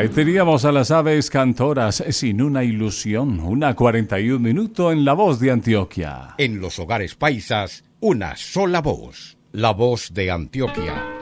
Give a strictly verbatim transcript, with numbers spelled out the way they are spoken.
Ahí teníamos a las aves cantoras sin una ilusión, una cuarenta y un minuto en La Voz de Antioquia. En los hogares paisas, una sola voz, la voz de Antioquia.